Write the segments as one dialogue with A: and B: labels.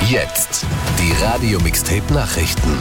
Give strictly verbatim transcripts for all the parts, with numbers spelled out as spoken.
A: Jetzt die Radio-Mixtape-Nachrichten.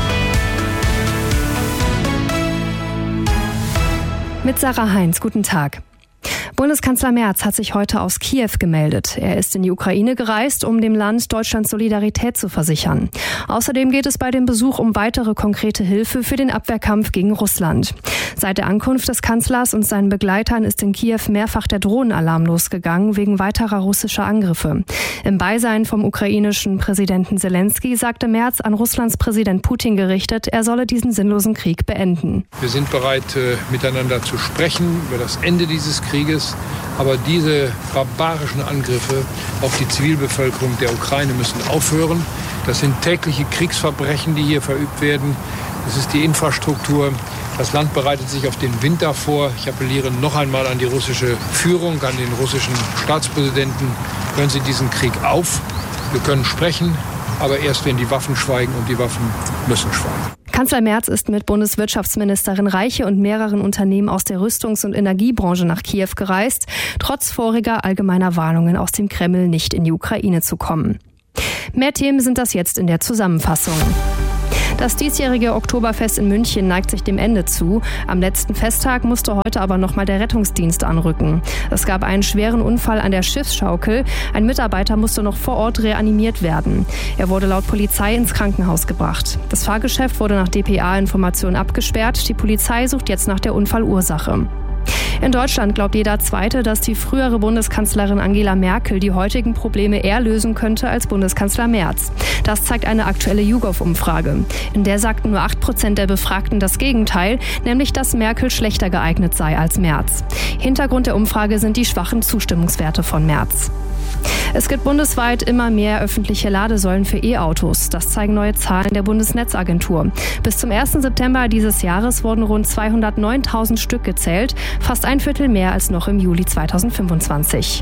B: Mit Sarah Heinz, guten Tag. Bundeskanzler Merz hat sich heute aus Kiew gemeldet. Er ist in die Ukraine gereist, um dem Land Deutschlands Solidarität zu versichern. Außerdem geht es bei dem Besuch um weitere konkrete Hilfe für den Abwehrkampf gegen Russland. Seit der Ankunft des Kanzlers und seinen Begleitern ist in Kiew mehrfach der Drohnenalarm losgegangen wegen weiterer russischer Angriffe. Im Beisein vom ukrainischen Präsidenten Zelensky sagte Merz an Russlands Präsident Putin gerichtet, er solle diesen sinnlosen Krieg beenden.
C: Wir sind bereit, miteinander zu sprechen über das Ende dieses Krieges. Aber diese barbarischen Angriffe auf die Zivilbevölkerung der Ukraine müssen aufhören. Das sind tägliche Kriegsverbrechen, die hier verübt werden. Das ist die Infrastruktur. Das Land bereitet sich auf den Winter vor. Ich appelliere noch einmal an die russische Führung, an den russischen Staatspräsidenten. Hören Sie diesen Krieg auf. Wir können sprechen, aber erst wenn die Waffen schweigen, und die Waffen müssen schweigen.
B: Kanzler Merz ist mit Bundeswirtschaftsministerin Reiche und mehreren Unternehmen aus der Rüstungs- und Energiebranche nach Kiew gereist, trotz voriger allgemeiner Warnungen aus dem Kreml, nicht in die Ukraine zu kommen. Mehr Themen sind das jetzt in der Zusammenfassung. Das diesjährige Oktoberfest in München neigt sich dem Ende zu. Am letzten Festtag musste heute aber nochmal der Rettungsdienst anrücken. Es gab einen schweren Unfall an der Schiffsschaukel. Ein Mitarbeiter musste noch vor Ort reanimiert werden. Er wurde laut Polizei ins Krankenhaus gebracht. Das Fahrgeschäft wurde nach D P A-Informationen abgesperrt. Die Polizei sucht jetzt nach der Unfallursache. In Deutschland glaubt jeder Zweite, dass die frühere Bundeskanzlerin Angela Merkel die heutigen Probleme eher lösen könnte als Bundeskanzler Merz. Das zeigt eine aktuelle YouGov-Umfrage. In der sagten nur acht Prozent der Befragten das Gegenteil, nämlich dass Merkel schlechter geeignet sei als Merz. Hintergrund der Umfrage sind die schwachen Zustimmungswerte von Merz. Es gibt bundesweit immer mehr öffentliche Ladesäulen für E-Autos. Das zeigen neue Zahlen der Bundesnetzagentur. Bis zum ersten September dieses Jahres wurden rund zweihundertneuntausend Stück gezählt, fast ein Viertel mehr als noch im Juli zweitausendfünfundzwanzig.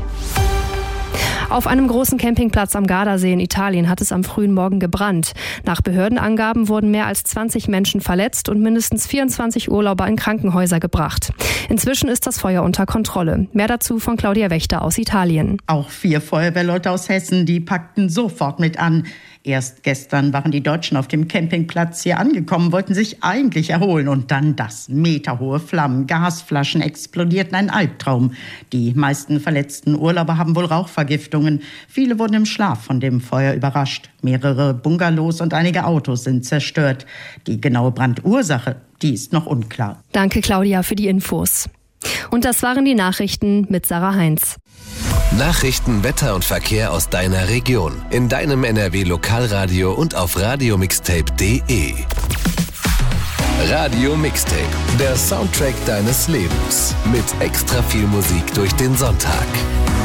B: Auf einem großen Campingplatz am Gardasee in Italien hat es am frühen Morgen gebrannt. Nach Behördenangaben wurden mehr als zwanzig Menschen verletzt und mindestens vierundzwanzig Urlauber in Krankenhäuser gebracht. Inzwischen ist das Feuer unter Kontrolle. Mehr dazu von Claudia Wächter aus Italien.
D: Auch vier Feuerwehrleute aus Hessen, die packten sofort mit an. Erst gestern waren die Deutschen auf dem Campingplatz hier angekommen, wollten sich eigentlich erholen. Und dann das: meterhohe Flammen, Gasflaschen explodierten, ein Albtraum. Die meisten verletzten Urlauber haben wohl Rauchvergiftungen. Viele wurden im Schlaf von dem Feuer überrascht. Mehrere Bungalows und einige Autos sind zerstört. Die genaue Brandursache, die ist noch unklar.
B: Danke, Claudia, für die Infos. Und das waren die Nachrichten mit Sarah Heinz.
A: Nachrichten, Wetter und Verkehr aus deiner Region. In deinem N R W-Lokalradio und auf radio mixtape punkt de. Radio Mixtape, der Soundtrack deines Lebens. Mit extra viel Musik durch den Sonntag.